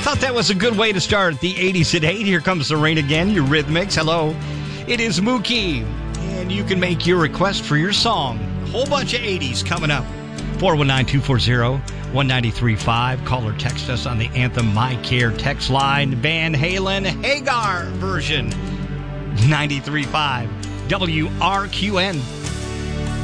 thought that was a good way to start the 80s at 8. Here comes the rain again, your Rhythmics. Hello. It is Mookie, and you can make your request for your song. A whole bunch of 80s coming up. 419-240-1935. Call or text us on the Anthem My Care text line. Van Halen Hagar version. 93.5 WRQN.